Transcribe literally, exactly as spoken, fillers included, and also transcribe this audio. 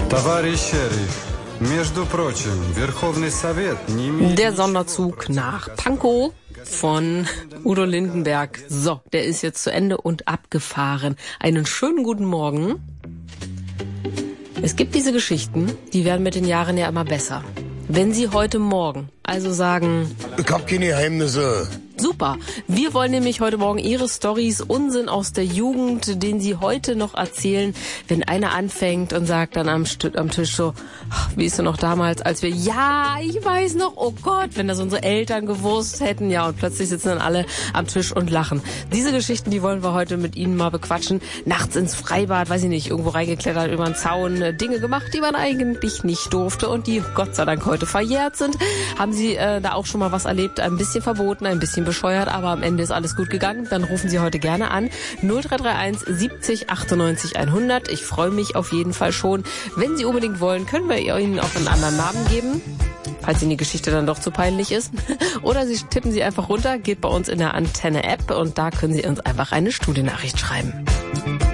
Der Sonderzug nach Pankow von Udo Lindenberg. So, der ist jetzt zu Ende und abgefahren. Einen schönen guten Morgen. Es gibt diese Geschichten, die werden mit den Jahren ja immer besser. Wenn Sie heute Morgen also sagen, ich hab keine Geheimnisse. Super. Wir wollen nämlich heute Morgen Ihre Storys, Unsinn aus der Jugend, den Sie heute noch erzählen, wenn einer anfängt und sagt dann am, St- am Tisch so, wie ist denn noch damals, als wir, ja, ich weiß noch, oh Gott, wenn das unsere Eltern gewusst hätten, ja, und plötzlich sitzen dann alle am Tisch und lachen. Diese Geschichten, die wollen wir heute mit Ihnen mal bequatschen. Nachts ins Freibad, weiß ich nicht, irgendwo reingeklettert, über den Zaun, Dinge gemacht, die man eigentlich nicht durfte und die Gott sei Dank heute verjährt sind. Haben Sie äh, da auch schon mal was erlebt? Ein bisschen verboten, ein bisschen bescheuert, aber am Ende ist alles gut gegangen. Dann rufen Sie heute gerne an. null drei drei eins siebzig achtundneunzig hundert. Ich freue mich auf jeden Fall schon. Wenn Sie unbedingt wollen, können wir Ihnen auch einen anderen Namen geben, falls Ihnen die Geschichte dann doch zu peinlich ist. Oder Sie tippen sie einfach runter, geht bei uns in der Antenne-App und da können Sie uns einfach eine Studiennachricht schreiben.